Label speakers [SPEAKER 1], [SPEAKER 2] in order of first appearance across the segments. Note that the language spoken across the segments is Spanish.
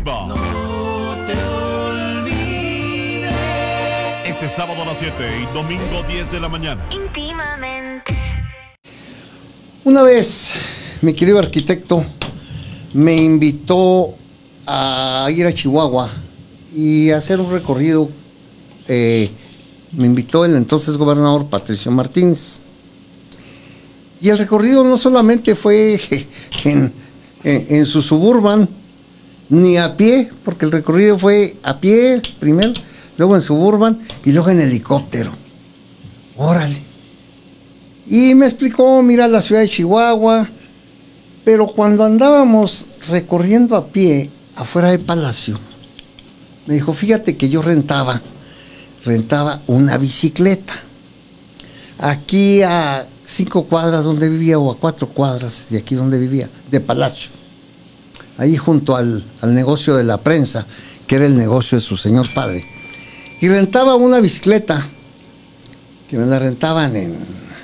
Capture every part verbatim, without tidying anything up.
[SPEAKER 1] Viva.
[SPEAKER 2] No te olvides.
[SPEAKER 1] Este sábado a las siete y domingo diez de la mañana.
[SPEAKER 3] Íntimamente.
[SPEAKER 4] Una vez, mi querido arquitecto me invitó a ir a Chihuahua y hacer un recorrido. Eh, me invitó el entonces gobernador Patricio Martínez. Y el recorrido no solamente fue en, en, en su Suburban, ni a pie, porque el recorrido fue a pie primero, luego en Suburban y luego en helicóptero. Órale. Y me explicó, mira, la ciudad de Chihuahua, pero cuando andábamos recorriendo a pie afuera de Palacio, me dijo, fíjate que yo rentaba, rentaba una bicicleta. Aquí a cinco cuadras donde vivía, o a cuatro cuadras de aquí donde vivía, de Palacio. Ahí junto al, al negocio de la prensa, que era el negocio de su señor padre. Y rentaba una bicicleta, que me la rentaban en,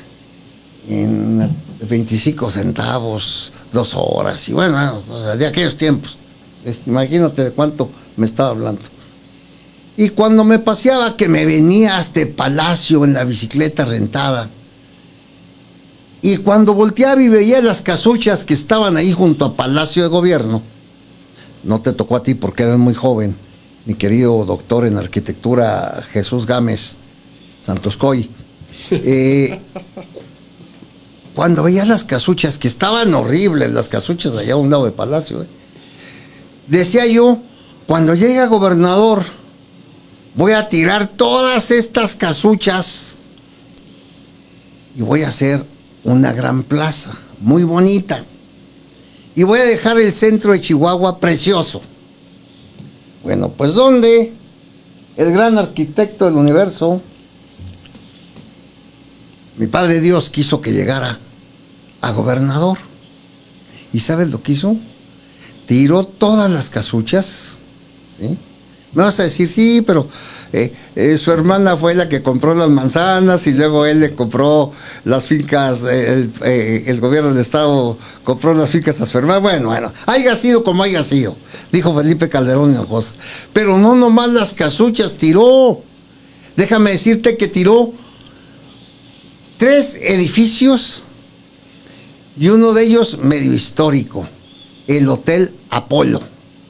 [SPEAKER 4] en veinticinco centavos, dos horas, y bueno, o sea, de aquellos tiempos. Eh, imagínate de cuánto me estaba hablando. Y cuando me paseaba, que me venía hasta Palacio en la bicicleta rentada, y cuando volteaba y veía las casuchas que estaban ahí junto a Palacio de Gobierno, no te tocó a ti porque eras muy joven, mi querido doctor en arquitectura Jesús Gámez Santoscoy, eh, cuando veía las casuchas, que estaban horribles, las casuchas allá a un lado de Palacio, eh, decía yo, cuando llegue a gobernador, voy a tirar todas estas casuchas y voy a hacer una gran plaza, muy bonita. Y voy a dejar el centro de Chihuahua precioso. Bueno, pues ¿dónde? El gran arquitecto del universo, mi padre Dios, quiso que llegara a gobernador. ¿Y sabes lo que hizo? Tiró todas las casuchas, ¿sí? Me vas a decir, sí, pero eh, eh, su hermana fue la que compró las manzanas y luego él le compró las fincas, eh, el, eh, el gobierno del estado compró las fincas a su hermana. Bueno, bueno, haya sido como haya sido, dijo Felipe Calderón Hinojosa. Pero no nomás las casuchas tiró. Déjame decirte que tiró tres edificios y uno de ellos medio histórico, el Hotel Apolo.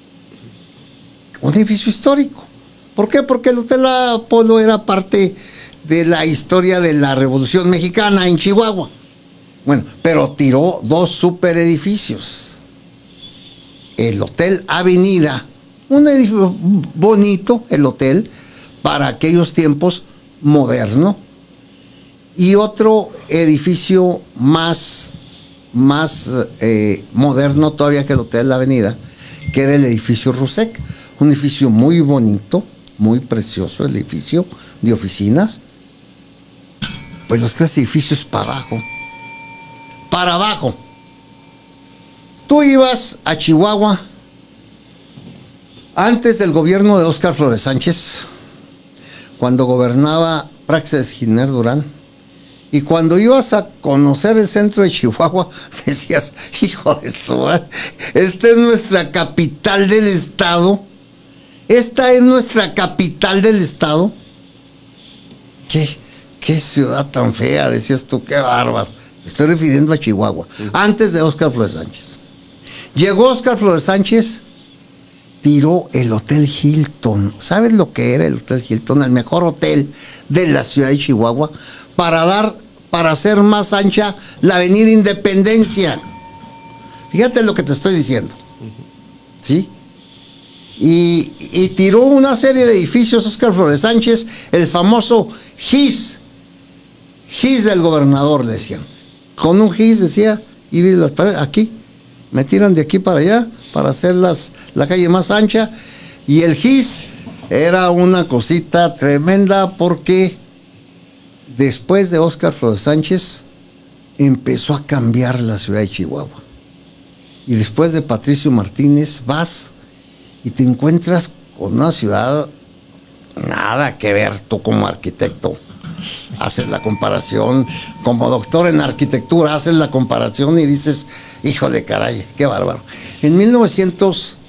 [SPEAKER 4] Un edificio histórico. ¿Por qué? Porque el Hotel Apolo era parte de la historia de la Revolución Mexicana en Chihuahua. Bueno, pero tiró dos super edificios. El Hotel Avenida, un edificio bonito, el hotel, para aquellos tiempos, moderno. Y otro edificio más, más eh, moderno todavía que el Hotel Avenida, que era el edificio Rusek. Un edificio muy bonito, muy precioso, el edificio de oficinas. Pues los tres edificios para abajo. Para abajo. Tú ibas a Chihuahua antes del gobierno de Óscar Flores Sánchez, cuando gobernaba Práxedes Giner Durán, y cuando ibas a conocer el centro de Chihuahua, decías, hijo de su madre, esta es nuestra capital del estado. Esta es nuestra capital del estado. ¿Qué, qué ciudad tan fea? Decías tú, qué bárbaro. Estoy refiriendo a Chihuahua, antes de Óscar Flores Sánchez. Llegó Óscar Flores Sánchez, tiró el Hotel Hilton. ¿Sabes lo que era el Hotel Hilton? El mejor hotel de la ciudad de Chihuahua, para dar, para hacer más ancha la avenida Independencia. Fíjate lo que te estoy diciendo. ¿Sí? Y, y tiró una serie de edificios Óscar Flores Sánchez, el famoso GIS, GIS del gobernador, le decían. Con un GIS decía, y vi las paredes, aquí, me tiran de aquí para allá, para hacer las, la calle más ancha, y el GIS era una cosita tremenda, porque después de Óscar Flores Sánchez empezó a cambiar la ciudad de Chihuahua. Y después de Patricio Martínez vas y te encuentras con una ciudad nada que ver. Tú como arquitecto haces la comparación, como doctor en arquitectura haces la comparación y dices, híjole caray, qué bárbaro. En mil novecientos